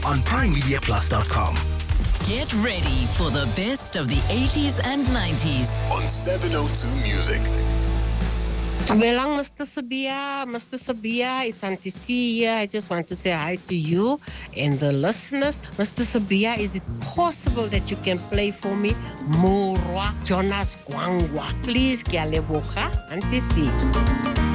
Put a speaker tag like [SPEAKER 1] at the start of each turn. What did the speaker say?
[SPEAKER 1] on primemediaplus.com.
[SPEAKER 2] Get ready for the best of the 80s and 90s
[SPEAKER 3] on 702 Music.
[SPEAKER 4] Dumelang, Mr. Sabia, it's Auntie C here. I just want to say hi to you and the listeners. Mr. Sabia, is it possible that you can play for me Morwa Jonas Gwangwa? Please, Kyaleboka, Auntie C.